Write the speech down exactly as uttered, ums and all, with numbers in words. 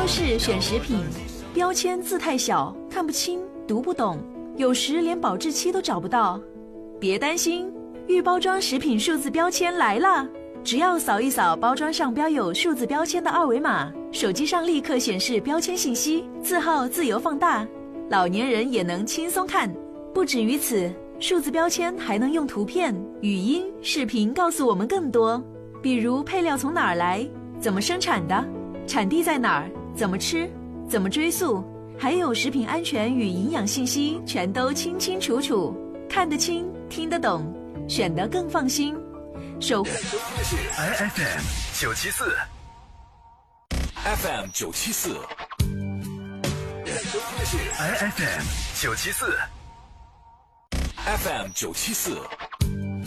超市选食品，标签字太小，看不清，读不懂，有时连保质期都找不到。别担心，预包装食品数字标签来了！只要扫一扫包装上标有数字标签的二维码，手机上立刻显示标签信息，字号自由放大，老年人也能轻松看。不止于此，数字标签还能用图片、语音、视频告诉我们更多，比如配料从哪儿来，怎么生产的，产地在哪儿，怎么吃，怎么追溯，还有食品安全与营养信息，全都清清楚楚，看得清，听得懂，选得更放心。守护 I F M 九七四 F M 九七四 I F M 九七四 F M 九七四